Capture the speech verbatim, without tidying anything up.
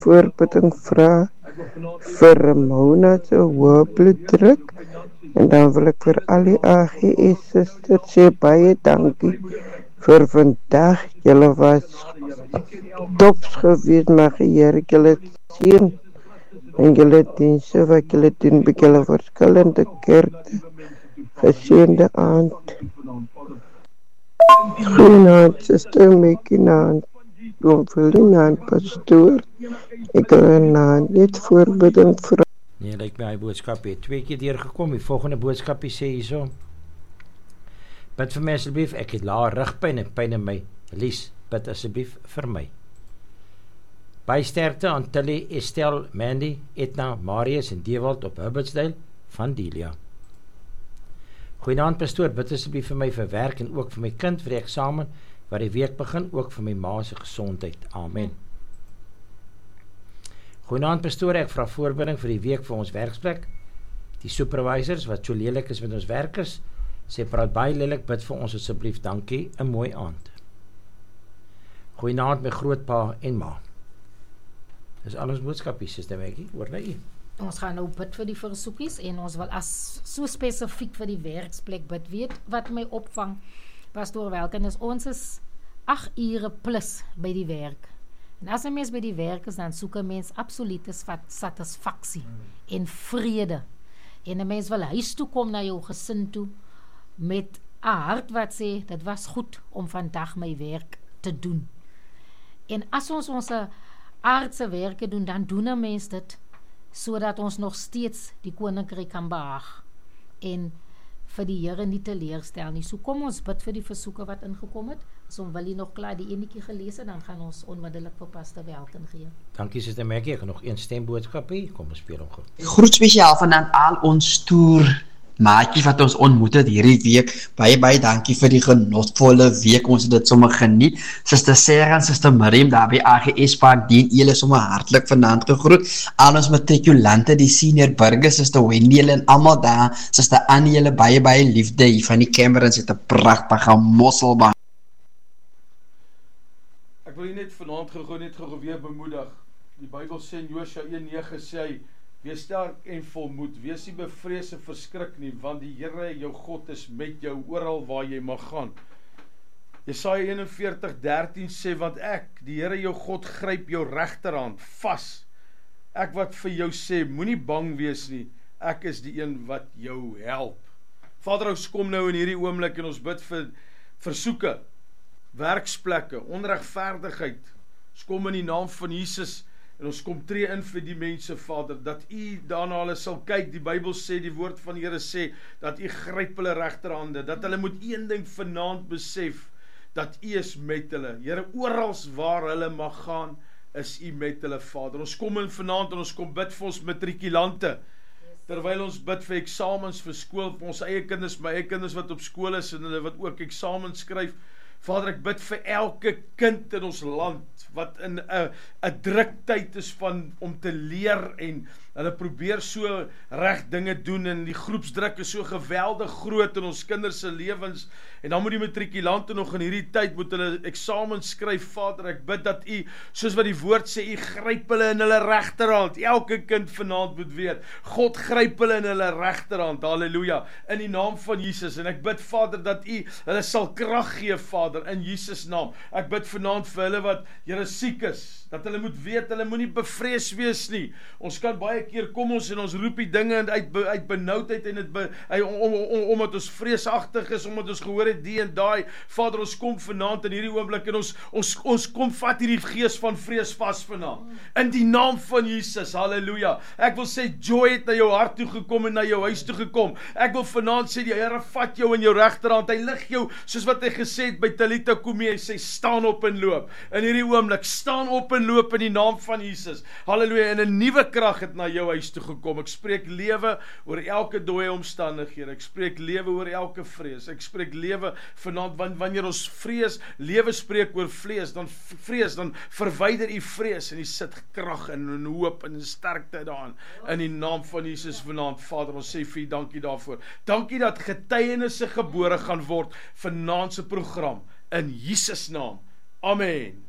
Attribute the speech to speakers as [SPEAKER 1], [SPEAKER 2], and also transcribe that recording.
[SPEAKER 1] voorbidding vra vir Ramona se hoë bloeddruk. En dan wil ek vir al die A G S susters sê baie dankie vir vandag. Julle was tops geweest, mag die Here julle seën. En julle dienste wat julle doen by julle verskillende kerke. Geseënde aand. Goeienaand, Suster Mekinaan. Goeienaand, pastoor. Ek wil net voorbidding vra.
[SPEAKER 2] Nee, lyk my hy boodskap het twee keer deurgekom. Die volgende boodskapie sê hierso: bid vir my asseblief, ek het lae rugpyn en pyn in my lies. Bid asseblief vir my. By sterkte aan Tilly, Estelle, Mandy, Etna, Marius en Dewald op Hubbardsdale van Delia. Goeienaand pastoor, bid asseblief vir my vir werk en ook vir my kind vir die eksamen wat die week begin, ook vir my ma se gesondheid. Amen. Goeienaand pastoor, ek vra voorbereiding vir die week vir ons werksplek. Die supervisors wat so lelik is met ons werkers, sê praat baie lelik, bid vir ons asseblief, dankie, 'n mooi aand. Goeienaand my grootpa en ma. Dis al ons boodskapies, Suster Maggie, oor na u.
[SPEAKER 3] Ons gaan nou bid vir die versoekies en ons wil as so spesifiek vir die werksplek bid. Weet wat my opvang, pastoor Welken, is ons is agt ure plus by die werk. En as 'n mens by die werk is, dan soek 'n mens absolute satisfaksie mm. en vrede. En 'n mens wil huis toe kom na jou gesin toe met 'n hart wat sê, dit was goed om vandag my werk te doen. En as ons ons aardse werke doen, dan doen 'n mens dit sodat ons nog steeds die koninkryk kan behaag en vir die Here nie teleurstel nie. So kom ons bid vir die versoeke wat ingekom het. So wil jy nog klaar die enetjie gelees en dan gaan ons onmiddellik vir Pastor Welken gee.
[SPEAKER 2] Dankie Suster Maggie, ek het nog een stemboodskap hier. Kom ons speel hom gou.
[SPEAKER 4] Groet spesiaal van aan al ons toer maatjies wat ons ontmoet het hierdie week. Baie baie dankie vir die genotvolle week. Ons het dit sommer geniet. Suster Sarah en Suster Miriam daar by A G S Park dien julle sommer hartlik vanaand gegroet. Al ons matrikulante, die senior burgers, Suster Wendy en almal daar. Suster Annie, julle baie baie liefde hier van die Camerons het 'n pragtige mosselbaan.
[SPEAKER 5] Ek wil net vanaand gou net gou weer bemoedig. Die Bybel sê in Josua een nege sê hy: wees sterk en volmoed, wees nie bevrees en verskrik nie, want die Here jou God is met jou oral waar jy mag gaan. Jesaja eenenveertig dertien sê, want ek, die Here jou God, gryp jou regterhand vas. Ek wat vir jou sê, moenie bang wees nie, ek is die een wat jou help. Vader, ons kom nou in hierdie oomblik en ons bid vir versoeke, werksplekke, onregverdigheid. Ons kom in die naam van Jesus en ons kom tree in vir die mense, Vader, dat u daarna hulle sal kyk. Die Bybel sê, die woord van die Here sê, dat u gryp hulle regterhande, dat hulle moet een ding vanaand besef, dat u is met hulle. Here, orals waar hulle mag gaan, is u met hulle, Vader. Ons kom in vanaand en ons kom bid vir ons matrikulante, terwyl ons bid vir eksamens vir skool, vir ons eie kinders, my eie kinders wat op skool is en hulle wat ook eksamens skryf. Vader, ek bid vir elke kind in ons land wat in 'n 'n druktyd is van om te leer en hulle probeer so reg dinge doen en die groepsdruk is so geweldig groot in ons kinders se lewens en dan moet die matrikulante nog in hierdie tyd moet hulle eksamens skryf. Vader, ek bid dat u, soos wat die woord sê, u gryp hulle in hulle regterhand. Elke kind vanaand moet weet, God gryp hulle in hulle regterhand. Halleluja, in die naam van Jesus. En ek bid, Vader, dat u hulle sal krag gee, Vader, in Jesus naam. Ek bid vanaand vir hulle wat, Here, siek is, dat hulle moet weet, hulle moenie bevrees wees nie. Ons kan baie keer kom ons en ons roep die dinge uit, uit benoudheid en het be, om, om, om, omdat ons vreesagtig is, omdat ons gehoor het die en daai. Vader, ons kom vanaand in hierdie oomblik en ons, ons, ons kom vat hierdie gees van vrees vas vanaand. In die naam van Jesus, halleluja. Ek wil sê, joy het na jou hart toe gekom en na jou huis toe gekom. Ek wil vanaand sê, die Here vat jou in jou regterhand. Hy lig jou, soos wat hy gesê het by Talita Kumi, hy sê, staan op en loop. In hierdie oomblik, staan op en loop in die naam van Jesus. Halleluja, en 'n nuwe krag het na jou huis toe gekom. Ek spreek lewe oor elke dooie omstandighede. Ek spreek lewe oor elke vrees. Ek spreek lewe vanaand, want wanneer ons vrees, lewe spreek oor vlees, dan vrees, dan verwyder u vrees en u sit krag in en hoop en sterkte daarin. In die naam van Jesus vanaand, Vader, ons sê vir u dankie daarvoor. Dankie dat getuienisse gebore gaan word vanaand se program in Jesus naam. Amen.